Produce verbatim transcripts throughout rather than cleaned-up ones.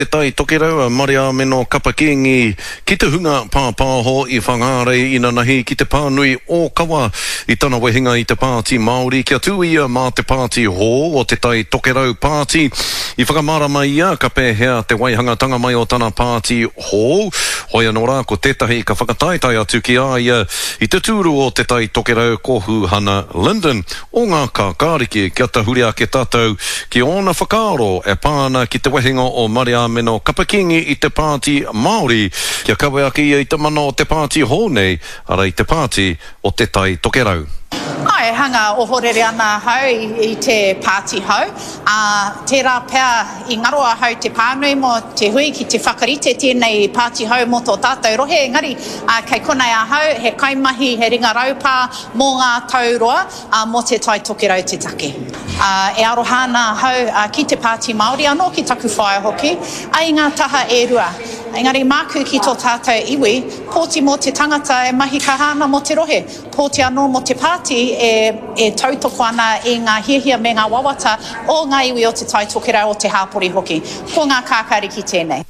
Te tai toke raua, Maria meno kapakingi, ki te hunga pāpāho i whangarei ina nahi ki te pānui o kawa i tana wehinga i te pāti Māori. Kia tūia mā te pāti hō o te tai toke rau pāti. I whakamārama ia ka pēhea te waihangatanga mai o tana pāti hō. Hoia no rā ko tētahi ka whakataitai atu ki a ia i te tūru o te tai toke rau kohu hana Linden. O ngā ka kāriki kia ta huri ake tātou ki ona whakaaro e pāna ki te wehinga o Maria meno kapakingi i te pāti Māori, kia kawe ake ia i te mana o te pāti hōnei, ara i te pāti o te tai toke rau. Ai, hanga o horere ana hau i, i te pāti hau. Uh, tērā pēr i ngaroa hau te pānui mo te hui ki te whakarite tēnei pāti hau mo tō tātou rohe. Engari, uh, kei konei a hau, he kaimahi, he ringa raupā mō ngā tauroa uh, mo te tai toke rau te take. Uh, e arohana hau uh, ki te pāti Māori anō ki taku whae hoki, ai ngā taha e rua. Engari, māku ki tō tātou iwi, pōti mō te tangata e mahi kahana mo te rohe. Pōti anō mo te pāti e, e tautoko ana i ngā hiahia me ngā wawata o ngā iwi o te tai toke rau o te hāpori hoki. Ko ngā kākari ki tēnei.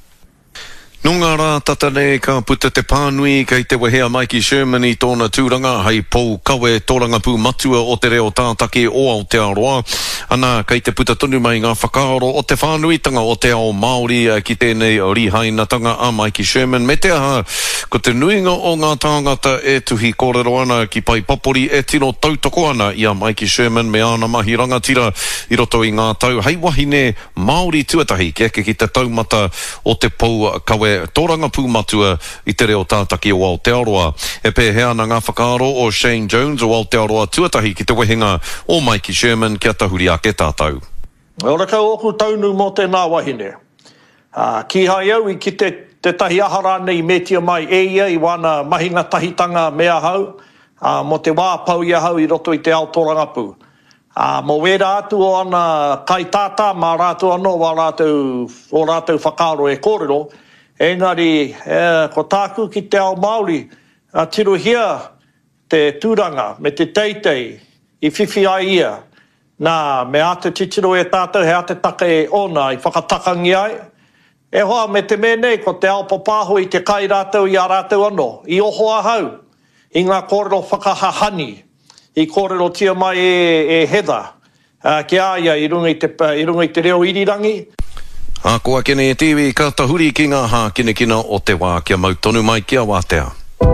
No ngā rā tatane ka puta te pānui kei te wehea Mikey Sherman i tōna tūranga hei pou kawe tōranga pū matua o te reo tātake o Aotearoa. Ana kei te puta tonu mai ngā whakaaro o te whānuitanga o te ao Māori ki tēnei o rihainatanga a Mikey Sherman. Me te aha, ko te nuinga o ngā tāngata e tuhi kōrero ana ki pai papori e tino tautoko ana i a Mikey Sherman me ana mahi rangatira i roto i ngā tau. Hei wahine Māori tuatahi ke eke ki te taumata o te pou kawe tōranga pūmatua i te reo tātaki o Aotearoa. E pēhea na ngā whakaaro o Shane Jones o Aotearoa tuatahi ki te wehinga o Mikey Sherman kia tahuri ake tātou. Ora ka oku taunu mo tēnā wahine. Uh, ki hai au i ki te, te tahi ahara nei metia mai e ia i wana mahinga tahitanga mea hau, uh, mo te wā pau ia hau i roto i te ao tōranga pū. Uh, mo wera atu o ana kai tātā, mā rātou anō wā rātou, o rātou whakaaro e kōrero. Engari, eh, ko tāku ki te ao Māori, a tirohia te tūranga me te teitei i whiwhi ai ia. Nā, me a te titiro e tātou, he a te take e ona i whakatakangi ai. E hoa me te menei, ko te ao papaho i te kai rātou i a rātou anō. I ohoa hau, i ngā kōrero whakahahani, i kōrero tia mai e, e Heather, uh, ki aia i runga i te, i runga i te reo irirangi. A koa kene e tiwi ka tahuri ki ngā hā kine kina o te wā kia mautonu mai kia wātea.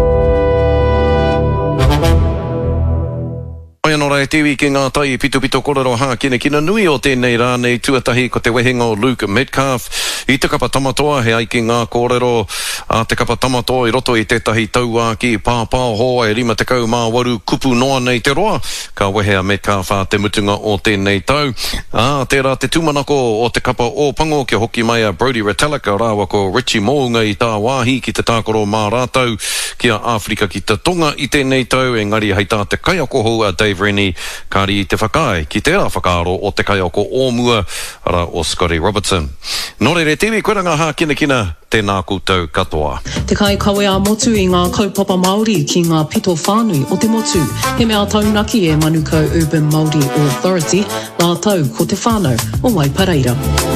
Nora e tiwi ki ngā tai pito pito korero hā kine kina nui o tēnei rā nei tuatahi ko te wehinga o Luke Metcalf i te kapa tamatoa he ai ki ngā kōrero a te kapa tamatoa i roto i tētahi tauā ki pāpā hoa e rima te kau mā waru kupu noa nei te roa ka wehea Metcalf a te mutunga o tēnei tau a tērā te tūmanako o te kapa o pango kia hoki mai a Brody Retallick rāwa ko Richie Mounga i tā wāhi ki te tākoro mā rātau kia Afrika ki te tonga i tēnei tau engari hei tā te kaiako hou a Dave Rennie, kāri te whakae, ki tērā whakaaro o te kaiako o mua, ara o Scotty Robertson. Nore re tewi, koe ranga hā kina kina, tēnā koutou katoa. Te kai kawe a motu i ngā kaupapa Māori ki ngā pito whānui o te motu. He mea taunaki e Manukau Urban Māori Authority, nā tau ko te whānau o Waipareira.